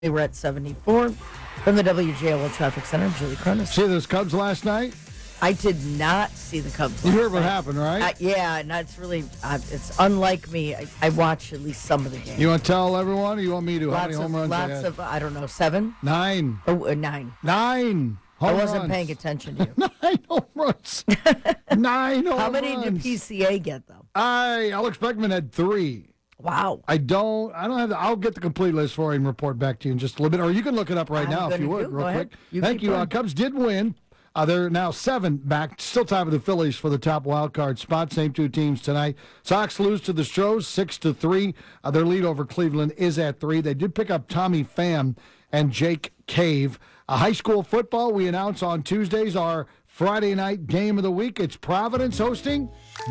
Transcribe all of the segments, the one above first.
We're at 74 from the WJOL Traffic Center. I'm Julie Cronus. See those Cubs last night? I did not see the Cubs. You heard what happened, right? Yeah, and that's really, it's unlike me. I watch at least some of the games. You want to tell everyone, or you want me to? How many home runs? Lots of, I don't know, 7? 9. Oh, 9. 9. I wasn't paying attention to you. 9 home runs. 9 home runs. How many did PCA get, though? Alex Beckman had 3. Wow. I don't have I'll get the complete list for you and report back to you in just a little bit. Or you can look it up right now if you would, real quick. Thank you. Cubs did win. They're now 7 back, still tied with the Phillies for the top wild card spot. Same 2 teams tonight. Sox lose to the Stros 6-3. Their lead over Cleveland is at 3. They did pick up Tommy Pham and Jake Cave. High school football, we announce on Tuesdays our Friday night game of the week. It's Providence hosting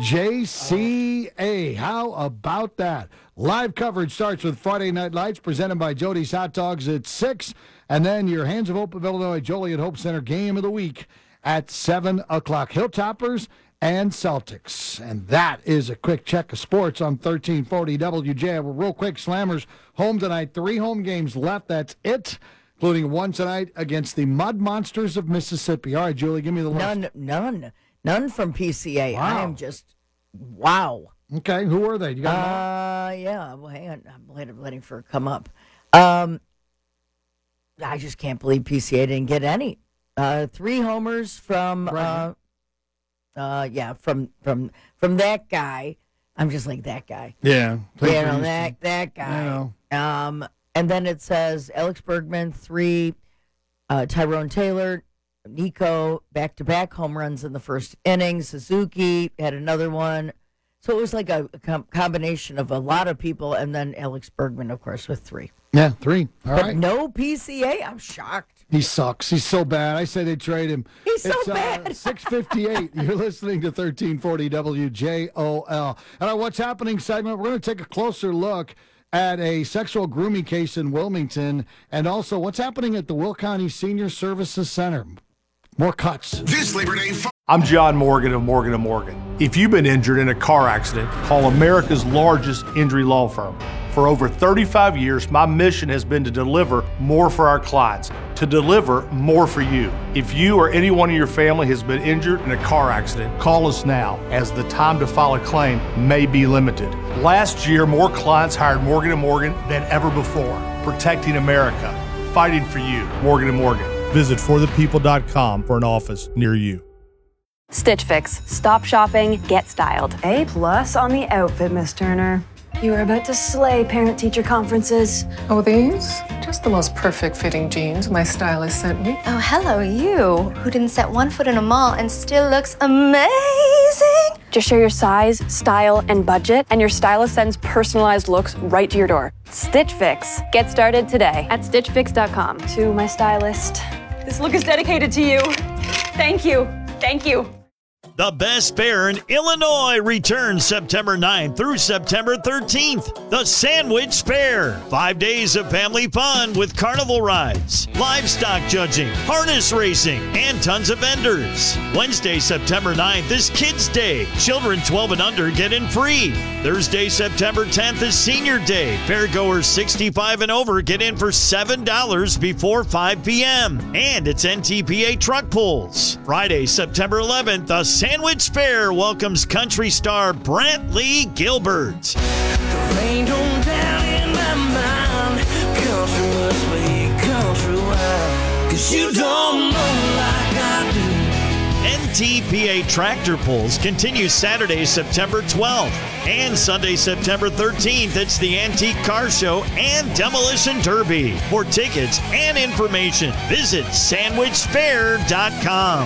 JCA. How about that? Live coverage starts with Friday Night Lights presented by Jody's Hot Dogs at 6. And then your Hands of Hope of Illinois Joliet Hope Center game of the week at 7 o'clock. Hilltoppers and Celtics. And that is a quick check of sports on 1340 WJ. Well, real quick, Slammers home tonight. 3 home games left. That's it, including one tonight against the Mud Monsters of Mississippi. All right, Julie, give me the list. None from PCA. Wow. I am just, wow. Okay, who were they? You got them yeah. Well, hang on. I'm waiting for it to come up. I just can't believe PCA didn't get any. 3 homers from, from that guy. I'm just like that guy. Yeah. That guy. And then it says Alex Bergman 3, Tyrone Taylor, Nico back-to-back home runs in the first inning. Suzuki had another one. So it was like a combination of a lot of people, and then Alex Bergman, of course, with 3. Yeah, 3. All right. No PCA? I'm shocked. He sucks. He's so bad. I say they trade him. He's so bad. 6:58. You're listening to 1340 WJOL. And our What's Happening segment, we're going to take a closer look at a sexual grooming case in Wilmington and also what's happening at the Will County Senior Services Center. More cuts. This Labor Day. I'm John Morgan of Morgan & Morgan. If you've been injured in a car accident, call America's largest injury law firm. For over 35 years, my mission has been to deliver more for our clients, to deliver more for you. If you or anyone in your family has been injured in a car accident, call us now, as the time to file a claim may be limited. Last year, more clients hired Morgan & Morgan than ever before, protecting America, fighting for you. Morgan & Morgan. Visit forthepeople.com for an office near you. Stitch Fix. Stop shopping, get styled. A+ on the outfit, Miss Turner. You are about to slay parent-teacher conferences. Oh, these? Just the most perfect fitting jeans my stylist sent me. Oh, hello, you, who didn't set one foot in a mall and still looks amazing. Just share your size, style, and budget, and your stylist sends personalized looks right to your door. Stitch Fix. Get started today at stitchfix.com. To my stylist. This look is dedicated to you. Thank you. Thank you. The Best Fair in Illinois returns September 9th through September 13th. The Sandwich Fair. 5 days of family fun with carnival rides, livestock judging, harness racing, and tons of vendors. Wednesday, September 9th is Kids Day. Children 12 and under get in free. Thursday, September 10th is Senior Day. Fairgoers 65 and over get in for $7 before 5 p.m. And it's NTPA truck pulls. Friday, September 11th, the Sandwich Fair welcomes country star Brantley Gilbert. The rain don't down in my mind. Country must be country wild. 'Cause you don't know like I do. NTPA Tractor Pulls continue Saturday, September 12th. And Sunday, September 13th, it's the Antique Car Show and Demolition Derby. For tickets and information, visit sandwichfair.com.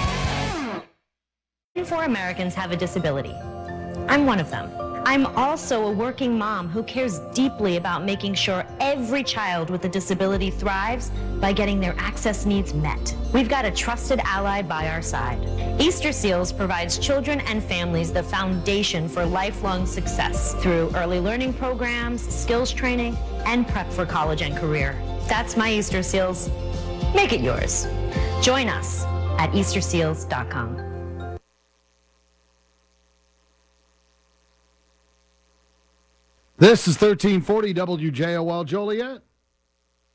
4 Americans have a disability. I'm one of them. I'm also a working mom who cares deeply about making sure every child with a disability thrives by getting their access needs met. We've got a trusted ally by our side. Easter Seals provides children and families the foundation for lifelong success through early learning programs, skills training, and prep for college and career. That's my Easter Seals. Make it yours. Join us at easterseals.com. This is 1340 WJOL Joliet.